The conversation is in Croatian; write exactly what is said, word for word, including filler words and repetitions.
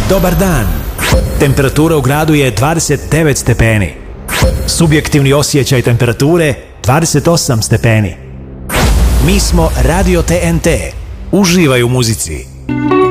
Dobar dan. Temperatura u gradu je dvadeset devet stepeni. Subjektivni osjećaj temperature dvadeset osam stepeni. Mi smo Radio T N T. Uživaj u muzici.